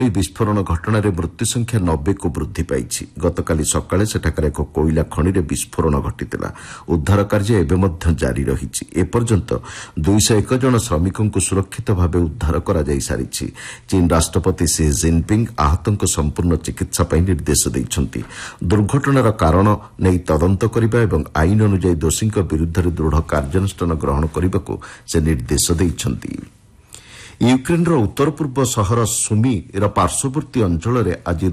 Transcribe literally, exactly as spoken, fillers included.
ବିସ୍ଫୋରଣ ଘଟଣାରେ ମୃତ୍ୟୁ ସଂଖ୍ୟା ନବେକୁ ବୃଦ୍ଧି ପାଇଛି। ଗତକାଲି ସକାଳେ ସେଠାକାର ଏକ କୋଇଲା ଖଣିରେ ବିସ୍ଫୋରଣ ଘଟିଥିଲା। ଉଦ୍ଧାର କାର୍ଯ୍ୟ ଏବେ ମଧ୍ୟ ଜାରି ରହିଛି। ଏପର୍ଯ୍ୟନ୍ତ ଦୁଇଶହ ଏକ ଜଣ ଶ୍ରମିକଙ୍କୁ ସୁରକ୍ଷିତ ଭାବେ ଉଦ୍ଧାର କରାଯାଇ ସାରିଛି। ଚୀନ ରାଷ୍ଟ୍ରପତି ସି ଜିନ୍ପିଙ୍ଗ ଆହତଙ୍କ ସମ୍ପୂର୍ଣ୍ଣ ଚିକିତ୍ସା ପାଇଁ ନିର୍ଦ୍ଦେଶ ଦେଇଛନ୍ତି। ଦୁର୍ଘଟଣାର କାରଣ ନେଇ ତଦନ୍ତ କରିବା ଏବଂ ଆଇନ ଅନୁଯାୟୀ ଦୋଷୀଙ୍କ ବିରୁଦ୍ଧରେ ଦୃଢ଼ କାର୍ଯ୍ୟାନୁଷ୍ଠାନ ଗ୍ରହଣ କରିବାକୁ ସେ ନିର୍ଦ୍ଦେଶ ଦେଇଛନ୍ତି। ୟୁକ୍ରେନ୍ର ଉତ୍ତର ପୂର୍ବ ସହର ସୁମିର ପାର୍ଶ୍ୱବର୍ତ୍ତୀ ଅଞ୍ଚଳରେ ଆଜି